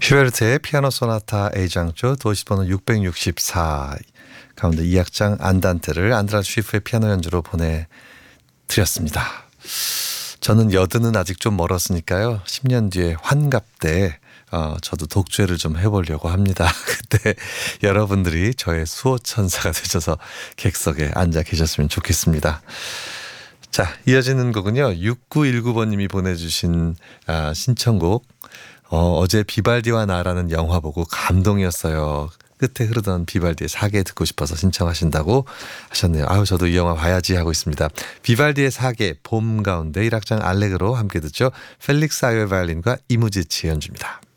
슈베르트의 피아노 소나타 A장조 도시번호 664 가운데 2악장 안단테를 안드라 쉬프의 피아노 연주로 보내드렸습니다. 저는 여든은 아직 좀 멀었으니까요. 10년 뒤에 환갑 때 저도 독주회를 좀 해보려고 합니다. 그때 여러분들이 저의 수호천사가 되셔서 객석에 앉아 계셨으면 좋겠습니다. 자, 이어지는 곡은요. 6919번님이 보내주신 신청곡 어제 비발디와 나라는 영화 보고 감동이었어요. 끝에 흐르던 비발디의 사계 듣고 싶어서 신청하신다고 하셨네요. 아유, 저도 이 영화 봐야지 하고 있습니다. 비발디의 사계, 봄 가운데 1악장 알레그로 함께 듣죠. 펠릭스 아이오 바이올린과 이무지치 연주입니다.